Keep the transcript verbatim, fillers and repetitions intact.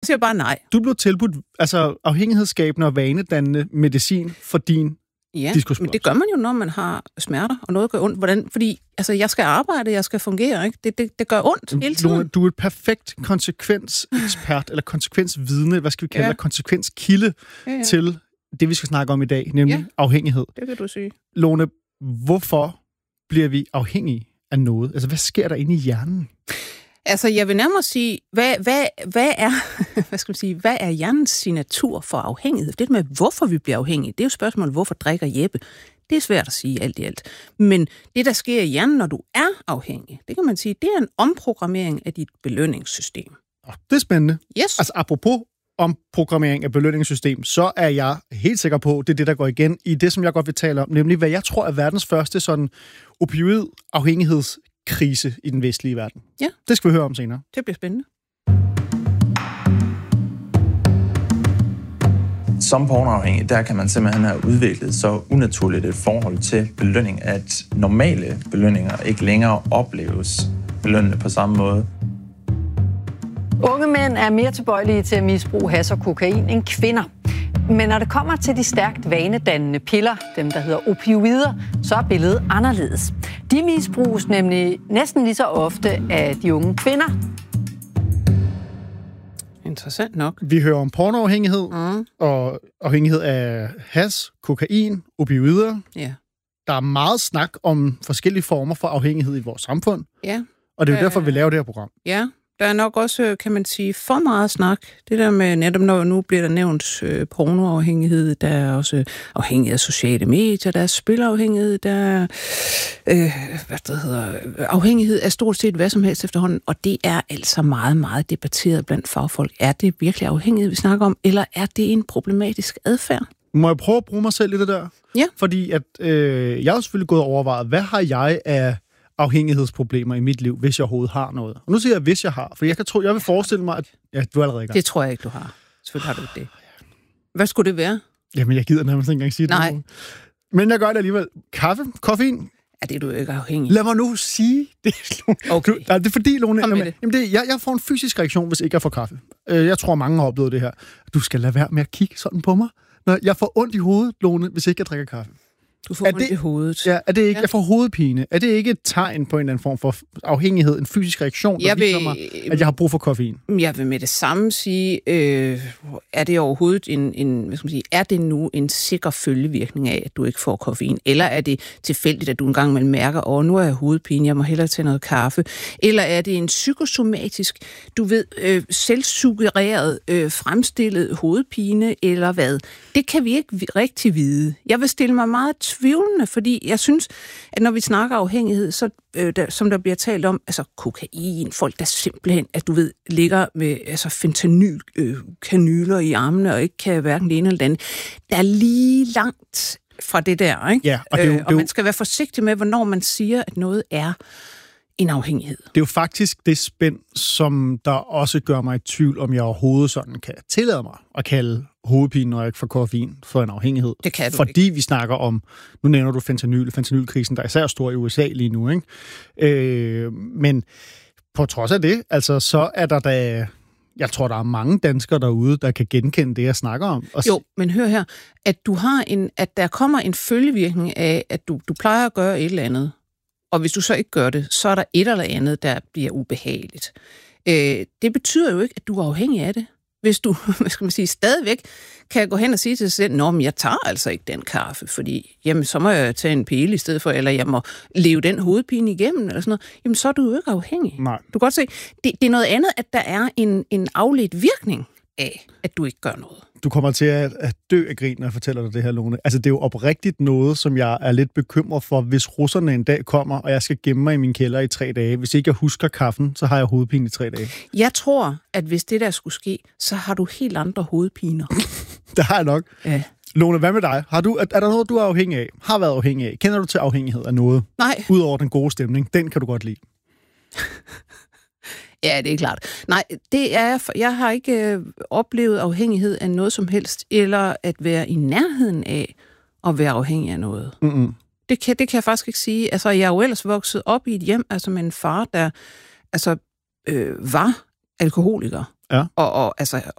siger bare nej. Du blev tilbudt altså afhængighedsskabende og vanedannende medicin for din Ja, diskusprolaps. men det gør man jo, når man har smerter, og noget gør ondt. Hvordan? Fordi altså, jeg skal arbejde, jeg skal fungere, ikke? Det, det, det gør ondt hele tiden. Lone, du er et perfekt konsekvensekspert, eller konsekvensvidne, hvad skal vi kalde Ja. det, konsekvenskilde Ja, ja. til det, vi skal snakke om i dag, nemlig Ja. afhængighed. Det kan du sige. Lone, hvorfor bliver vi afhængige af noget? Altså, hvad sker der inde i hjernen? Altså, jeg vil nærmere sige, hvad, hvad, hvad, er, hvad, skal man sige, hvad er hjernens signatur for afhængighed? Det med, hvorfor vi bliver afhængige, det er jo spørgsmålet, hvorfor drikker Jeppe? Det er svært at sige alt i alt. Men det, der sker i hjernen, når du er afhængig, det kan man sige, det er en omprogrammering af dit belønningssystem. Oh, det er spændende. Yes. Altså, apropos omprogrammering af belønningssystem, så er jeg helt sikker på, det er det, der går igen i det, som jeg godt vil tale om, nemlig hvad jeg tror er verdens første sådan opioid-afhængighedskrise i den vestlige verden. Ja. Det skal vi høre om senere. Det bliver spændende. Som pornoafhængig, der kan man simpelthen have udviklet så unaturligt et forhold til belønning, at normale belønninger ikke længere opleves belønnende på samme måde. Unge mænd er mere tilbøjelige til at misbruge hash og kokain end kvinder. Men når det kommer til de stærkt vanedannende piller, dem der hedder opioider, så er billedet anderledes. De misbruges nemlig næsten lige så ofte af de unge kvinder. Interessant nok. Vi hører om pornoafhængighed Mm. og afhængighed af hash, kokain, opioider. Ja. Der er meget snak om forskellige former for afhængighed i vores samfund, Ja. og det er jo Øh. derfor, vi laver det her program. Ja. Der er nok også, kan man sige, for meget snak. Det der med, netop når nu bliver der nævnt øh, pornoafhængighed, der er også afhængighed af sociale medier, der er spilafhængighed, der er øh, hvad det hedder, afhængighed af stort set hvad som helst efterhånden, og det er altså meget, meget debatteret blandt fagfolk. Er det virkelig afhængighed, vi snakker om, eller er det en problematisk adfærd? Må jeg prøve at bruge mig selv i det der? Ja. Fordi at, øh, jeg har selvfølgelig gået og overvejet, hvad har jeg af afhængighedsproblemer i mit liv, hvis jeg overhovedet har noget. Og nu siger jeg, hvis jeg har, for jeg kan tro, jeg vil forestille mig, at ja, du er allerede i gang. Det tror jeg ikke, du har. Selvfølgelig har du ikke det. Hvad skulle det være? Jamen, jeg gider nærmest ikke engang sige det. Nej. nu. Men jeg gør det alligevel. Kaffe? Koffein? Ja, det er du jo ikke afhængig. Lad mig nu sige det. Okay. Du, nej, det er fordi, Lone, Kom med jamen, det. jamen det, jeg, jeg får en fysisk reaktion, hvis ikke jeg får kaffe. Øh, Jeg tror, mange har oplevet det her. Du skal lade være med at kigge sådan på mig. Når jeg får ondt i hovedet, Lone, hvis ikke jeg drikker kaffe. Du får Er ondt det- i hovedet. Ja, er det ikke, Ja. jeg får hovedpine. Er det ikke et tegn på en eller anden form for afhængighed, en fysisk reaktion, der Jeg vil- viser mig, at jeg har brug for koffein? Jeg vil med det samme sige, øh, er det overhovedet en, en, hvad skal man sige, er det nu en sikker følgevirkning af, at du ikke får koffein? Eller er det tilfældigt, at du engang mal mærker, åh, nu er jeg hovedpine, jeg må hellere tage noget kaffe? Eller er det en psykosomatisk, du ved, øh, selvsuggereret, øh, fremstillet hovedpine, eller hvad? Det kan vi ikke rigtig vide. Jeg vil stille mig meget tvivlende, fordi jeg synes, at når vi snakker afhængighed, så øh, der, som der bliver talt om, altså kokain, folk der simpelthen, at du ved, ligger med altså fentanyl øh, kanyler i armene og ikke kan hverken det ene eller det andet. Der er lige langt fra det der, ikke? Ja, og det er jo- øh, det er og jo- man skal være forsigtig med, hvornår man siger, at noget er en afhængighed. Det er jo faktisk det spænd, som der også gør mig i tvivl, om jeg overhovedet sådan kan tillade mig at kalde hovedpine, når jeg ikke får koffein, for en afhængighed. Det kan du Fordi vi snakker om, nu nævner du fentanyl, fentanylkrisen, der er især stor i U S A lige nu, ikke? Øh, men på trods af det, altså, så er der da, jeg tror, der er mange danskere derude, der kan genkende det, jeg snakker om. Og Jo, men hør her, at du har en, at der kommer en følgevirkning af, at du, du plejer at gøre et eller andet, og hvis du så ikke gør det, så er der et eller andet, der bliver ubehageligt. Øh, det betyder jo ikke, at du er afhængig af det. Hvis du, hvad skal man sige, stadigvæk kan gå hen og sige til sig selv, nå, men jeg tager altså ikke den kaffe, fordi jamen, så må jeg tage en pille i stedet for, eller jeg må leve den hovedpine igennem, eller sådan noget, jamen så er du jo ikke afhængig. Nej. Du kan godt se, det, det er noget andet, at der er en, en afledt virkning af, at du ikke gør noget. Du kommer til at, at dø af grin, når jeg fortæller dig det her, Lone. Altså, det er jo oprigtigt noget, som jeg er lidt bekymret for, hvis russerne en dag kommer, og jeg skal gemme mig i min kælder i tre dage. Hvis ikke jeg husker kaffen, så har jeg hovedpine i tre dage. Jeg tror, at hvis det der skulle ske, så har du helt andre hovedpiner. Det har jeg nok. Ja. Lone, hvad med dig? Har du, er, er der noget, du er afhængig af? Har været afhængig af? Kender du til afhængighed af noget? Nej. Udover den gode stemning. Den kan du godt lide. Ja, det er klart. Nej, det er, jeg har ikke øh, oplevet afhængighed af noget som helst, eller at være i nærheden af at være afhængig af noget. Mm-mm. Det kan, det kan jeg faktisk ikke sige. Altså, jeg er jo ellers vokset op i et hjem, altså med en far, der altså, øh, var alkoholiker. Ja. Og, og altså